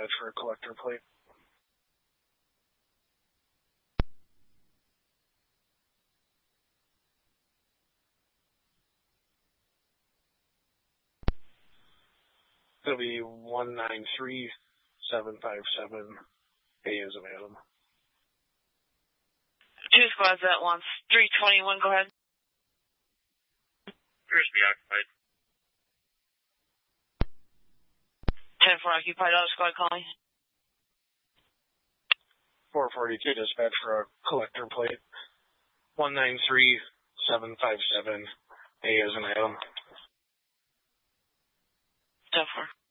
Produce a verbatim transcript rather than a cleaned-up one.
dispatch for a collector plate. It'll be one nine three seven five seven. A is an Adam. Two squads at once. three twenty-one, go ahead. Appears to be occupied. ten four occupied, auto squad calling. four forty-two dispatch for a collector plate. one nine three seven five seven. A is an Adam. ten four.